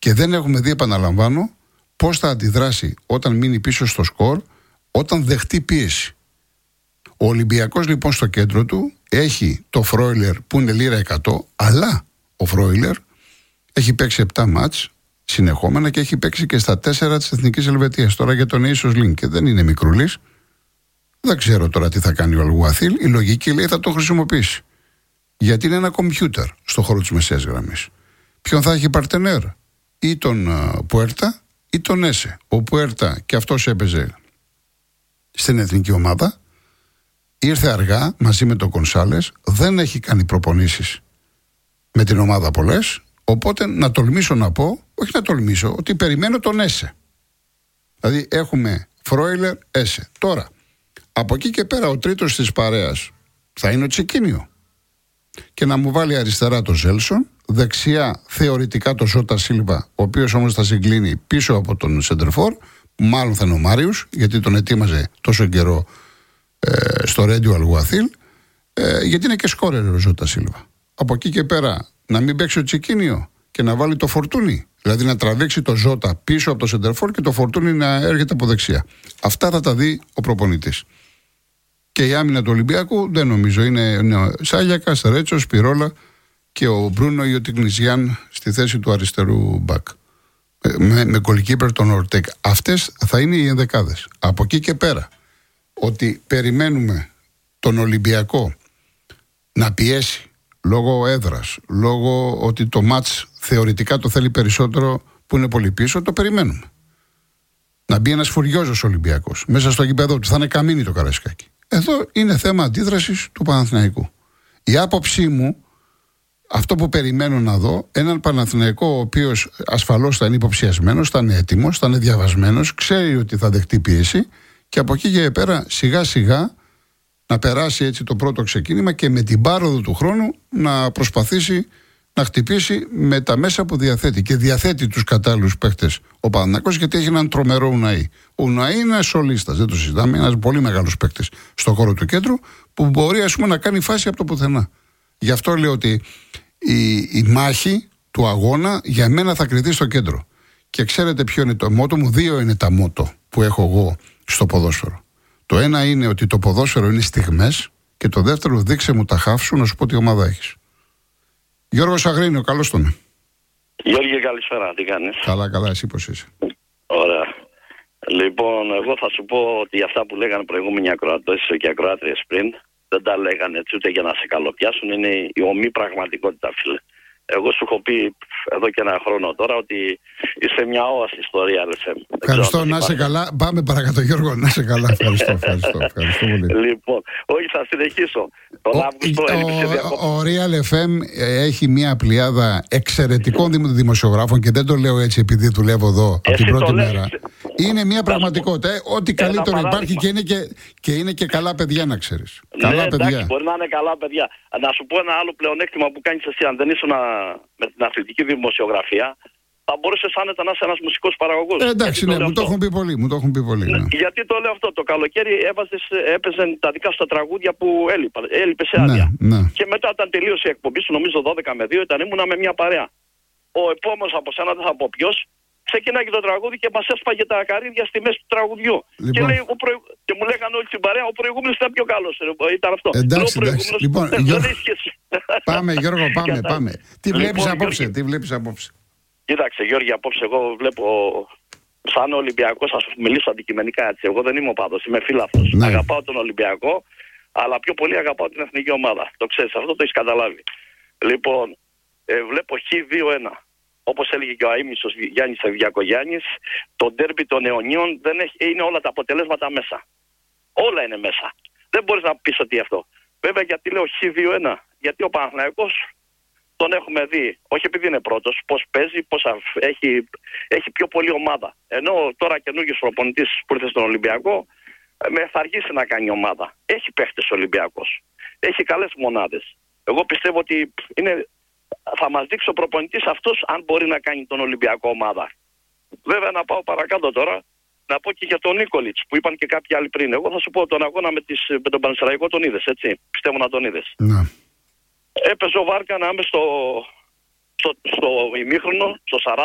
Και δεν έχουμε δει, επαναλαμβάνω, πώς θα αντιδράσει όταν μείνει πίσω στο σκορ, όταν δεχτεί πίεση. Ο Ολυμπιακός λοιπόν στο κέντρο του έχει το Φρόιλερ που είναι λίρα 100, αλλά ο Φρόιλερ έχει παίξει 7 μάτς συνεχόμενα και έχει παίξει και στα 4 της Εθνικής Ελβετίας. Τώρα για τον Nations League και δεν είναι μικρούλης. Δεν ξέρω τώρα τι θα κάνει ο Αλγουαθίλ. Η λογική λέει θα το χρησιμοποιήσει. Γιατί είναι ένα κομπιούτερ στο χώρο της μεσαίας γραμμής. Ποιον θα έχει παρτενέρ, ή τον Πουέρτα ή τον Έσε. Ο Πουέρτα και αυτός έπαιζε στην εθνική ομάδα. Ήρθε αργά μαζί με τον Κονσάλες. Δεν έχει κάνει προπονήσεις με την ομάδα πολλές. Οπότε να τολμήσω να πω, όχι να τολμήσω, ότι περιμένω τον Έσε. Δηλαδή έχουμε Φρόιλερ, Έσε. Τώρα, από εκεί και πέρα ο τρίτος της παρέας θα είναι ο Τσικίνιο. Και να μου βάλει αριστερά το Ζέλσον, δεξιά θεωρητικά το Ζώτα Σίλβα, ο οποίος όμως θα συγκλίνει πίσω από τον Σεντερφόρ, που μάλλον θα είναι ο Μάριους, γιατί τον ετοίμαζε τόσο καιρό στο Ρέντιο Αλγουαθίλ, γιατί είναι και σκόρερ ο Ζώτα Σίλβα. Από εκεί και πέρα να μην παίξει ο Τσικίνιο και να βάλει το Φορτούνι. Δηλαδή να τραβήξει το Ζώτα πίσω από το Σεντερφόρ και το Φορτούνι να έρχεται από δεξιά. Αυτά θα τα δει ο προπονητής. Και η άμυνα του Ολυμπιακού δεν νομίζω. Είναι ο Σάγιακας, Ρέτσος, Σπυρόλα και ο Μπρούνο ή ο Τικνιζιάν στη θέση του αριστερού μπακ. Με γκολκίπερ τον Ορτέκ. Αυτές θα είναι οι ενδεκάδες. Από εκεί και πέρα, ότι περιμένουμε τον Ολυμπιακό να πιέσει λόγω έδρας, λόγω ότι το μάτς θεωρητικά το θέλει περισσότερο που είναι πολύ πίσω, το περιμένουμε. Να μπει ένας φουριόζος Ολυμπιακός μέσα στο γήπεδο του, θα είναι καμίνι το Καραϊσκάκι. Εδώ είναι θέμα αντίδρασης του Παναθηναϊκού. Η άποψή μου, αυτό που περιμένω να δω, έναν Παναθηναϊκό ο οποίος ασφαλώς θα είναι υποψιασμένος, θα είναι έτοιμος, θα είναι διαβασμένος, ξέρει ότι θα δεχτεί πίεση και από εκεί και πέρα σιγά σιγά να περάσει έτσι το πρώτο ξεκίνημα και με την πάροδο του χρόνου να προσπαθήσει να χτυπήσει με τα μέσα που διαθέτει. Και διαθέτει τους κατάλληλους παίχτες ο Παναθηναϊκός, γιατί έχει έναν τρομερό Ουναΐ. Ο Ουναΐ είναι ένας σολίστας, δεν το συζητάμε, είναι ένας πολύ μεγάλος παίχτης στον χώρο του κέντρου που μπορεί να κάνει φάση από το πουθενά. Γι' αυτό λέω ότι η μάχη του αγώνα για μένα θα κριθεί στο κέντρο. Και ξέρετε ποιο είναι το μότο μου? 2 είναι τα μότο που έχω εγώ στο ποδόσφαιρο. Το ένα είναι ότι το ποδόσφαιρο είναι στιγμές και το δεύτερο, δείξε μου τα χαφ σου να σου πω τι ομάδα έχεις. Γιώργος Αγρίνιο, καλώς τον. Γιώργη, καλησπέρα, τι κάνεις? Καλά, καλά, εσύ πώς είσαι? Ωραία. Λοιπόν, εγώ θα σου πω ότι αυτά που λέγανε προηγούμενοι ακροατές και ακροάτριες πριν, δεν τα λέγανε έτσι ούτε για να σε καλοπιάσουν, είναι η ομή πραγματικότητα, φίλε. Εγώ σου έχω πει εδώ και ένα χρόνο τώρα ότι είσαι μια όαση ιστορία, LFM. Ευχαριστώ, να είσαι καλά. Πάμε παρακάτω, Γιώργο, να είσαι καλά. Ευχαριστώ πολύ. Λοιπόν, όχι, θα συνεχίσω. Ο Real FM έχει μια πλειάδα εξαιρετικών δημοσιογράφων και δεν το λέω έτσι επειδή δουλεύω εδώ από την πρώτη μέρα. Είναι μια πραγματικότητα. Ό,τι καλύτερο υπάρχει και είναι και καλά παιδιά, να ξέρεις. Καλά παιδιά. Εντάξει, μπορεί να είναι καλά παιδιά. Να σου πω ένα άλλο πλεονέκτημα που κάνεις εσύ. Αν δεν ήσουν με την αθλητική δημοσιογραφία, θα μπορούσες άνετα να είσαι ένας μουσικός παραγωγός. Εντάξει, ναι, μου το έχουν πει πολύ. Ναι. Γιατί το λέω αυτό? Το καλοκαίρι έπαιζαν τα δικά σου τα τραγούδια που έλειπε σε άδεια. Ναι. Και μετά, όταν τελείωσε η εκπομπή σου, νομίζω 12 με 2, ήμουνα με μια παρέα. Ο επόμενος από σένα, δεν θα πω ποιος, ξεκινάει το τραγούδι και μας έσπαγε τα ακαρίδια στη μέση του τραγουδιού. Λοιπόν. Και, λέει, και μου λέγανε όλοι στην παρέα, ο προηγούμενος ήταν πιο καλός. Ήταν αυτό. Εντάξει. Λοιπόν, πάμε Γιώργο, πάμε. Τι βλέπεις απόψε? Κοίταξε Γιώργη, απόψε εγώ βλέπω σαν Ολυμπιακός, θα σου μιλήσω αντικειμενικά έτσι. Εγώ δεν είμαι οπαδός, είμαι φίλαθλος. Ναι. Αγαπάω τον Ολυμπιακό, αλλά πιο πολύ αγαπάω την εθνική ομάδα. Το ξέρεις, αυτό το έχεις καταλάβει. Λοιπόν, βλέπω Χ2-1. Όπως έλεγε και ο αείμνηστος Γιάννης Ευδιακογιάννης, το ντέρμπι των αιωνίων είναι όλα τα αποτελέσματα μέσα. Όλα είναι μέσα. Δεν μπορείς να πεις ότι αυτό. Βέβαια, γιατί λέω Χ2-1? Γιατί ο Παναθηναϊκός τον έχουμε δει, όχι επειδή είναι πρώτος, πώς παίζει, έχει πιο πολύ ομάδα. Ενώ τώρα καινούργιος προπονητής που ήρθε στον Ολυμπιακό, θα αργήσει να κάνει ομάδα. Έχει παίχτες ο Ολυμπιακός. Έχει καλές μονάδες. Εγώ πιστεύω ότι θα μας δείξει ο προπονητής αυτός αν μπορεί να κάνει τον Ολυμπιακό ομάδα. Βέβαια, να πάω παρακάτω τώρα, να πω και για τον Νίκολιτς που είπαν και κάποιοι άλλοι πριν. Εγώ θα σου πω τον αγώνα με τον Πανσεραϊκό τον είδες, έτσι? Πιστεύω να τον είδες. Ναι. Έπαιζε ο Βάρκα να είμαι στο ημίχρονο, στο 40.